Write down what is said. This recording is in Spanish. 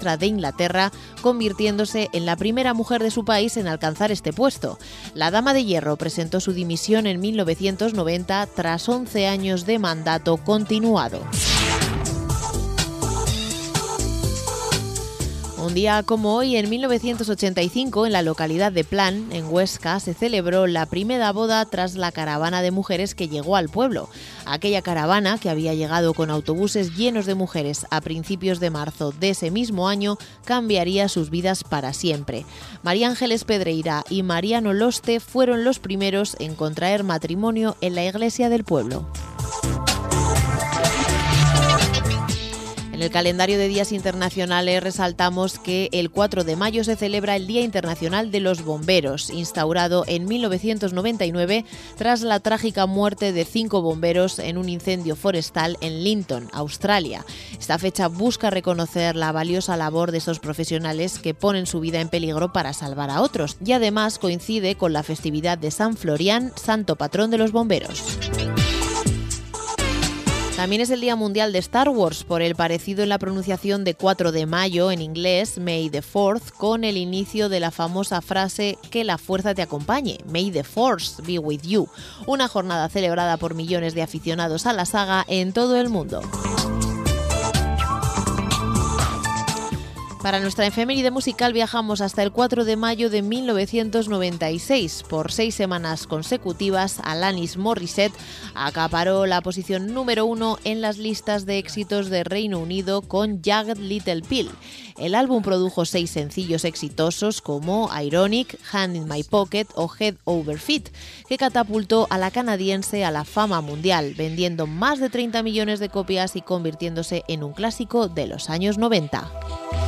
ministra de Inglaterra, convirtiéndose en la primera mujer de su país en alcanzar este puesto. La Dama de Hierro presentó su dimisión en 1990 tras 11 años de mandato continuado. Un día como hoy, en 1985, en la localidad de Plan, en Huesca, se celebró la primera boda tras la caravana de mujeres que llegó al pueblo. Aquella caravana, que había llegado con autobuses llenos de mujeres a principios de marzo de ese mismo año, cambiaría sus vidas para siempre. María Ángeles Pedreira y Mariano Loste fueron los primeros en contraer matrimonio en la iglesia del pueblo. En el calendario de días internacionales resaltamos que el 4 de mayo se celebra el Día Internacional de los Bomberos, instaurado en 1999 tras la trágica muerte de 5 bomberos en un incendio forestal en Linton, Australia. Esta fecha busca reconocer la valiosa labor de estos profesionales que ponen su vida en peligro para salvar a otros, y además coincide con la festividad de San Florián, santo patrón de los bomberos. También es el Día Mundial de Star Wars, por el parecido en la pronunciación de 4 de mayo en inglés, May the 4th, con el inicio de la famosa frase "que la fuerza te acompañe", May the Force be with you, una jornada celebrada por millones de aficionados a la saga en todo el mundo. Para nuestra efeméride musical viajamos hasta el 4 de mayo de 1996. Por 6 semanas consecutivas, Alanis Morissette acaparó la posición número 1 en las listas de éxitos de Reino Unido con Jagged Little Pill. El álbum produjo 6 sencillos exitosos como Ironic, Hand in My Pocket o Head Over Feet, que catapultó a la canadiense a la fama mundial, vendiendo más de 30 millones de copias y convirtiéndose en un clásico de los años 90.